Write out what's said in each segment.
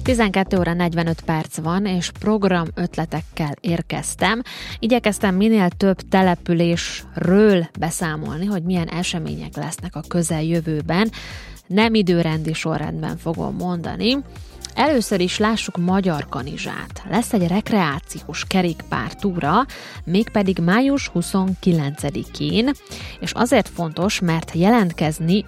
12 óra 45 perc van, és program ötletekkel érkeztem. Igyekeztem minél több településről beszámolni, hogy milyen események lesznek a közeljövőben. Nem időrendi sorrendben fogom mondani. Először is lássuk Magyarkanizsát. Lesz egy rekreációs kerékpártúra, mégpedig május 29-én, és azért fontos, mert jelentkezni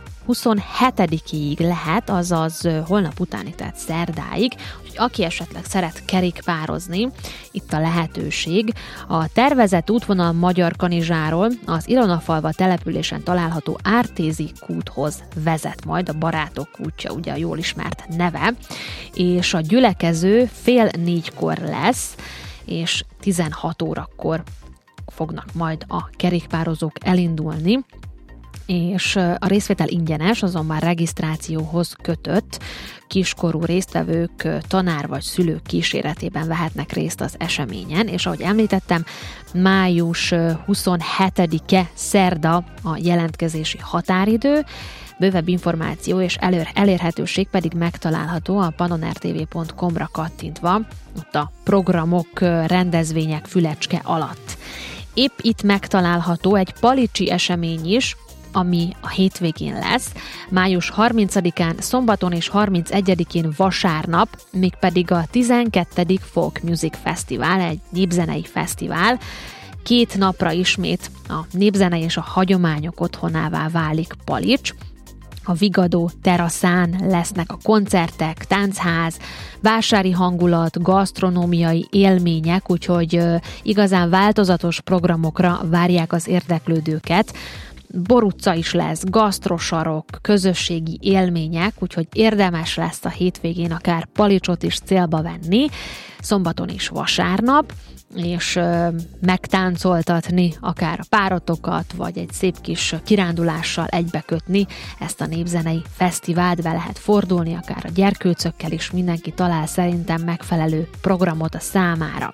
27-ig lehet, azaz holnap utáni, tehát szerdáig, hogy aki esetleg szeret kerékpározni, itt a lehetőség. A tervezett útvonal Magyarkanizsáról az Ilonafalva településen található Ártézi kúthoz vezet majd, a Barátok útja, ugye a jól ismert neve, és a gyülekező 3:30 lesz, és 16 órakor fognak majd a kerékpározók elindulni, és a részvétel ingyenes, azonban regisztrációhoz kötött. Kiskorú résztvevők tanár vagy szülők kíséretében vehetnek részt az eseményen, és ahogy említettem, május 27-e szerda a jelentkezési határidő, bővebb információ és elérhetőség pedig megtalálható a pannonrtv.com-ra kattintva, ott a programok, rendezvények fülecske alatt. Épp itt megtalálható egy palicsi esemény is, ami a hétvégén lesz, május 30-án szombaton és 31-én vasárnap, mégpedig a 12. Folk Music Fesztivál, egy népzenei fesztivál. 2 napra ismét a népzene és a hagyományok otthonává válik Palics. A Vigadó teraszán lesznek a koncertek, táncház, vásári hangulat, gasztronómiai élmények, úgyhogy igazán változatos programokra várják az érdeklődőket. Borutca is lesz, gasztrosarok, közösségi élmények, úgyhogy érdemes lesz a hétvégén akár Palicsot is célba venni, szombaton is vasárnap, és megtáncoltatni akár a párotokat, vagy egy szép kis kirándulással egybekötni ezt a népzenei fesztivált, be lehet fordulni, akár a gyerkőcökkel is, mindenki talál szerintem megfelelő programot a számára.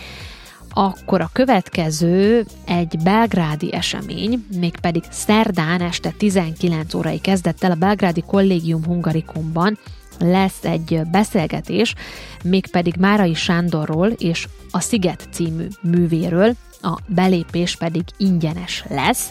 Akkor a következő egy belgrádi esemény, mégpedig szerdán este 19 órai kezdettel a belgrádi Collegium Hungaricumban lesz egy beszélgetés, mégpedig Márai Sándorról és a Sziget című művéről, a belépés pedig ingyenes lesz.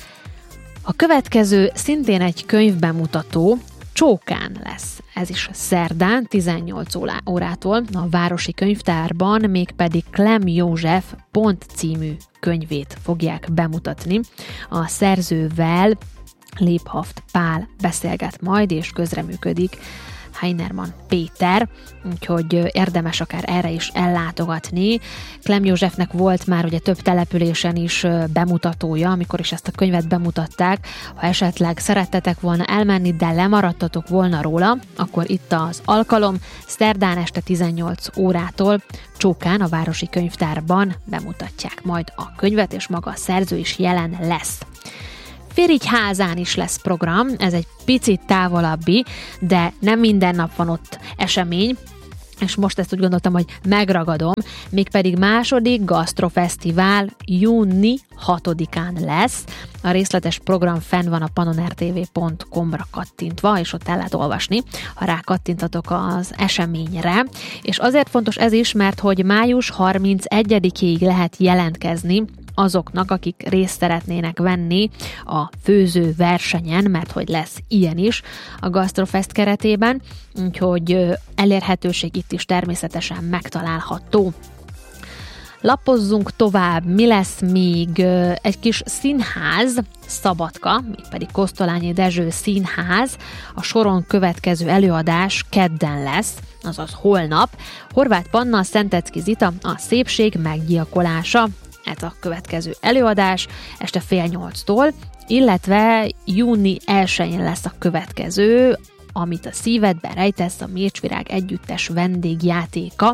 A következő szintén egy könyvbemutató, Csókán lesz. Ez is szerdán 18 órától a Városi Könyvtárban, mégpedig Klem József Pont című könyvét fogják bemutatni. A szerzővel Léphaft Pál beszélget majd, és közreműködik Heinermann Péter, úgyhogy érdemes akár erre is ellátogatni. Klem Józsefnek volt már ugye több településen is bemutatója, amikor is ezt a könyvet bemutatták. Ha esetleg szerettetek volna elmenni, de lemaradtatok volna róla, akkor itt az alkalom, szerdán este 18 órától Csókán, a Városi Könyvtárban bemutatják majd a könyvet, és maga a szerző is jelen lesz. Férigyházán is lesz program, ez egy picit távolabbi, de nem minden nap van ott esemény, és most ezt úgy gondoltam, hogy megragadom, mégpedig második gasztrofesztivál júni 6-án lesz. A részletes program fenn van a pannonrtv.com-ra kattintva, és ott el lehet olvasni, ha rá kattintatok az eseményre. És azért fontos ez is, mert hogy május 31-ig lehet jelentkezni azoknak, akik részt szeretnének venni a főző versenyen, mert hogy lesz ilyen is a Gastrofest keretében, úgyhogy elérhetőség itt is természetesen megtalálható. Lapozzunk tovább, mi lesz még? Egy kis színház, Szabadka, mégpedig Kosztolányi Dezső Színház, a soron következő előadás kedden lesz, azaz holnap. Horváth Panna, Szentecki Zita, a szépség meggyilkolása, ez a következő előadás, este 7:30-tól, illetve júni 1-én lesz a következő, amit a szívedben rejtesz, a Mircsvirág együttes vendégjátéka.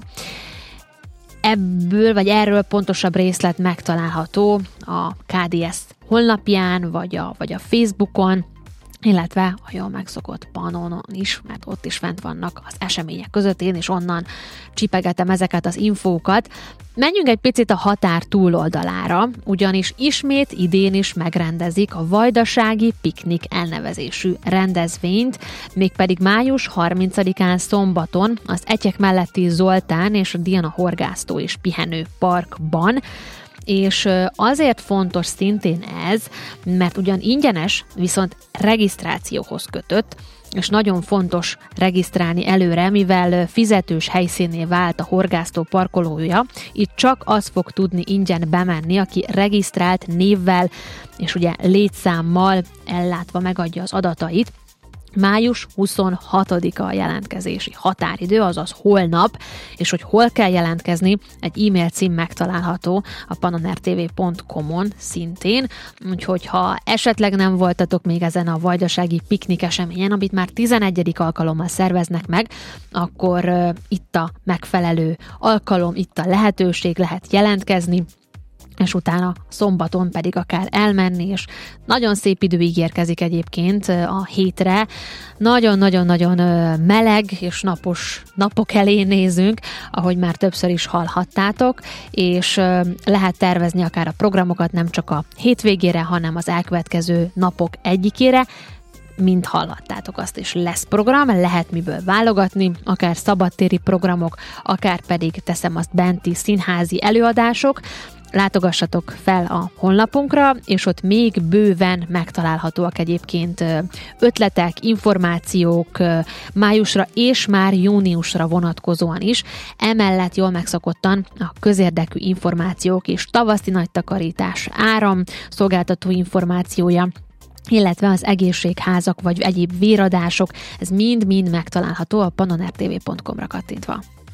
Erről pontosabb részlet megtalálható a KDS honlapján, vagy a Facebookon, illetve a jól megszokott Pannonon is, mert ott is fent vannak az események között, én is onnan csipegetem ezeket az infókat. Menjünk egy picit a határ túloldalára, ugyanis ismét idén is megrendezik a Vajdasági Piknik elnevezésű rendezvényt, mégpedig május 30-án szombaton az Etyek melletti Zoltán és a Diana Horgásztó és Pihenő Parkban. És azért fontos szintén ez, mert ugyan ingyenes, viszont regisztrációhoz kötött, és nagyon fontos regisztrálni előre, mivel fizetős helyszínné vált a horgásztó parkolója, itt csak az fog tudni ingyen bemenni, aki regisztrált névvel és ugye létszámmal ellátva megadja az adatait. Május 26-a a jelentkezési határidő, azaz holnap, és hogy hol kell jelentkezni, egy e-mail cím megtalálható a pannonertv.com-on szintén, úgyhogy ha esetleg nem voltatok még ezen a vajdasági piknik eseményen, amit már 11. alkalommal szerveznek meg, akkor itt a megfelelő alkalom, itt a lehetőség, lehet jelentkezni, és utána szombaton pedig akár elmenni, és nagyon szép idő ígérkezik egyébként a hétre. Nagyon-nagyon-nagyon meleg és napos napok elé nézünk, ahogy már többször is hallhattátok, és lehet tervezni akár a programokat nem csak a hétvégére, hanem az elkövetkező napok egyikére. Mint hallhattátok, azt is lesz program, lehet miből válogatni, akár szabadtéri programok, akár pedig teszem azt benti színházi előadások. Látogassatok fel a honlapunkra, és ott még bőven megtalálhatóak egyébként ötletek, információk májusra és már júniusra vonatkozóan is. Emellett jól megszokottan a közérdekű információk és tavaszi nagy takarítás, áram, szolgáltató információja, illetve az egészségházak vagy egyéb véradások, ez mind-mind megtalálható a pannonertv.com-ra kattintva.